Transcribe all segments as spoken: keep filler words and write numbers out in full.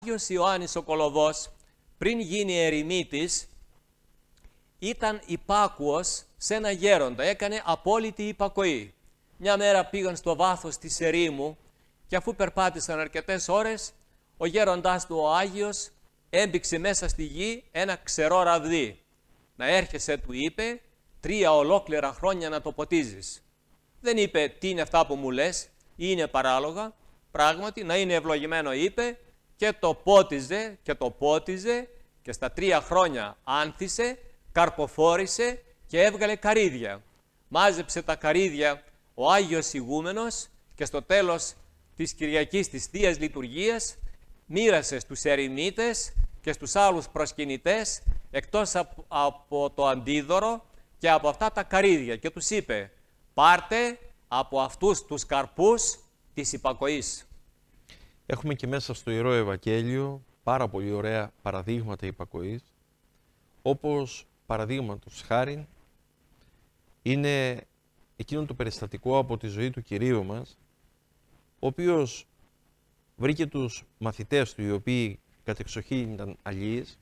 Ο Άγιος Ιωάννης ο Κολοβός, πριν γίνει ερημίτης, ήταν υπάκουος σε ένα γέροντα, έκανε απόλυτη υπακοή. Μια μέρα πήγαν στο βάθος της ερήμου και αφού περπάτησαν αρκετές ώρες, ο γέροντάς του ο Άγιος έμπηξε μέσα στη γη ένα ξερό ραβδί. Να έρχεσαι, του είπε, τρία ολόκληρα χρόνια να το ποτίζεις. Δεν είπε τι είναι αυτά που μου λες ή είναι παράλογα, πράγματι να είναι ευλογημένο είπε, και το πότιζε και το πότιζε και στα τρία χρόνια άνθησε, καρποφόρησε και έβγαλε καρύδια. Μάζεψε τα καρύδια ο Άγιος Ηγούμενος και στο τέλος της Κυριακής της Θείας Λειτουργίας μοίρασε στους ερημίτες και στους άλλους προσκυνητές εκτός από το αντίδωρο και από αυτά τα καρύδια και τους είπε, πάρτε από αυτούς τους καρπούς της υπακοής. Έχουμε και μέσα στο Ιερό Ευαγγέλιο πάρα πολύ ωραία παραδείγματα υπακοής, όπως παραδείγματος χάριν είναι εκείνο το περιστατικό από τη ζωή του Κυρίου μας, ο οποίος βρήκε τους μαθητές του, οι οποίοι κατεξοχήν ήταν αλλοίς,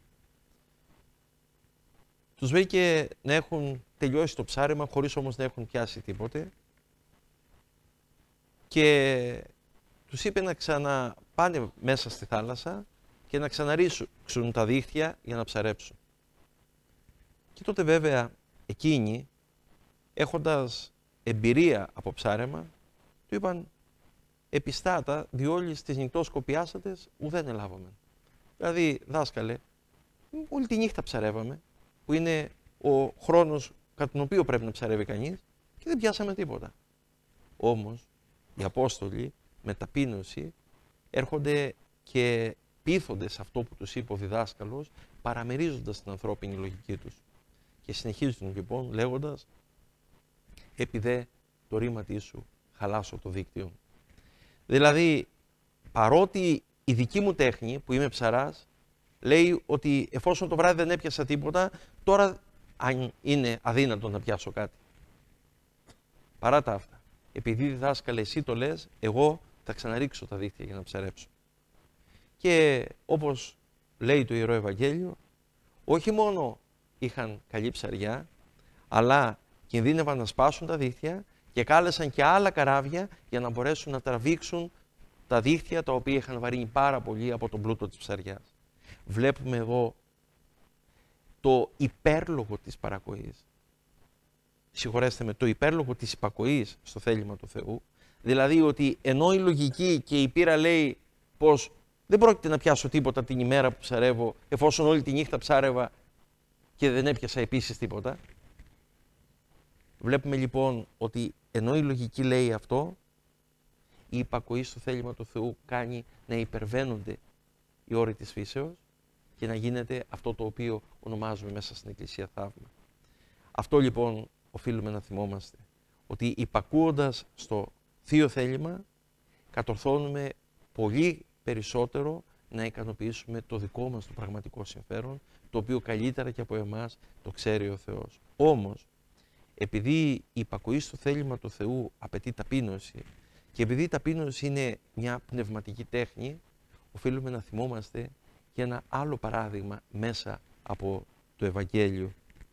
τους βρήκε να έχουν τελειώσει το ψάρεμα χωρίς όμως να έχουν πιάσει τίποτε και τους είπε να ξαναπάνε μέσα στη θάλασσα και να ξαναρίξουν τα δίχτυα για να ψαρέψουν. Και τότε βέβαια εκείνοι, έχοντας εμπειρία από ψάρεμα, του είπαν «Επιστάτα, διόλις τις νυχτός κοπιάσατες, ουδέν ελάβαμε». Δηλαδή, δάσκαλε, όλη τη νύχτα ψαρεύαμε, που είναι ο χρόνος κατά τον οποίο πρέπει να ψαρεύει κανείς, και δεν πιάσαμε τίποτα. Όμως, οι Απόστολοι με ταπείνωση έρχονται και πείθονται σε αυτό που τους είπε ο διδάσκαλος, παραμερίζοντας την ανθρώπινη λογική τους. Και συνεχίζουν λοιπόν λέγοντας «Επί δε το ρήματί σου χαλάσω το δίκτυο». Δηλαδή, παρότι η δική μου τέχνη που είμαι ψαράς λέει ότι εφόσον το βράδυ δεν έπιασα τίποτα, τώρα αν είναι αδύνατο να πιάσω κάτι. Παρά τα αυτά, επειδή διδάσκαλε εσύ το λες, εγώ θα ξαναρίξω τα δίχτυα για να ψαρέψω. Και όπως λέει το Ιερό Ευαγγέλιο, όχι μόνο είχαν καλή ψαριά, αλλά κινδύνευαν να σπάσουν τα δίχτυα και κάλεσαν και άλλα καράβια για να μπορέσουν να τραβήξουν τα δίχτυα τα οποία είχαν βαρύνει πάρα πολύ από τον πλούτο της ψαριάς. Βλέπουμε εδώ το υπέρλογο της παρακοής. Συγχωρέστε με, το υπέρλογο της υπακοής στο θέλημα του Θεού. Δηλαδή ότι ενώ η λογική και η πείρα λέει πως δεν πρόκειται να πιάσω τίποτα την ημέρα που ψαρεύω, εφόσον όλη τη νύχτα ψάρευα και δεν έπιασα επίσης τίποτα. Βλέπουμε λοιπόν ότι ενώ η λογική λέει αυτό, η υπακοή στο θέλημα του Θεού κάνει να υπερβαίνονται οι όροι της φύσεως και να γίνεται αυτό το οποίο ονομάζουμε μέσα στην Εκκλησία θαύμα. Αυτό λοιπόν οφείλουμε να θυμόμαστε, ότι υπακούοντας στο θείο θέλημα κατορθώνουμε πολύ περισσότερο να ικανοποιήσουμε το δικό μας το πραγματικό συμφέρον, το οποίο καλύτερα και από εμάς το ξέρει ο Θεός. Όμως, επειδή η υπακοή στο θέλημα του Θεού απαιτεί ταπείνωση και επειδή η ταπείνωση είναι μια πνευματική τέχνη, οφείλουμε να θυμόμαστε και ένα άλλο παράδειγμα μέσα από το Ευαγγέλιο,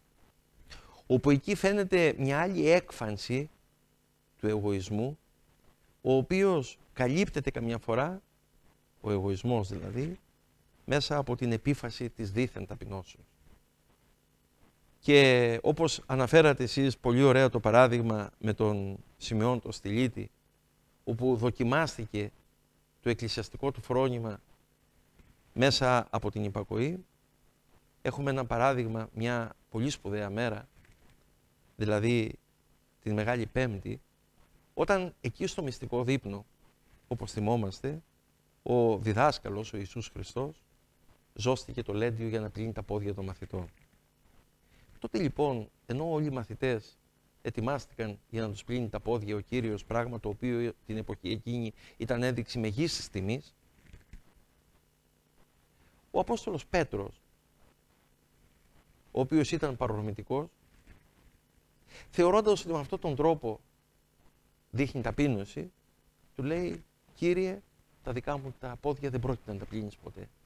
όπου εκεί φαίνεται μια άλλη έκφανση του εγωισμού, ο οποίος καλύπτεται καμιά φορά, ο εγωισμός δηλαδή, μέσα από την επίφαση της δίθεν ταπεινώσεως. Και όπως αναφέρατε εσείς πολύ ωραία το παράδειγμα με τον Σιμεών τον Στυλίτη, όπου δοκιμάστηκε το εκκλησιαστικό του φρόνημα μέσα από την υπακοή, έχουμε ένα παράδειγμα μια πολύ σπουδαία μέρα, δηλαδή την Μεγάλη Πέμπτη, όταν εκεί στο μυστικό δείπνο, όπως θυμόμαστε, ο διδάσκαλος, ο Ιησούς Χριστός, ζώστηκε το λέντιο για να πλύνει τα πόδια των μαθητών. Τότε λοιπόν, ενώ όλοι οι μαθητές ετοιμάστηκαν για να τους πλύνει τα πόδια ο Κύριος, πράγμα το οποίο την εποχή εκείνη ήταν ένδειξη μεγίστης τιμής, ο Απόστολος Πέτρος, ο οποίος ήταν παρορμητικός, θεωρώντας ότι με αυτόν τον τρόπο δείχνει ταπείνωση, του λέει «Κύριε, τα δικά μου τα πόδια δεν πρόκειται να τα πλύνεις ποτέ.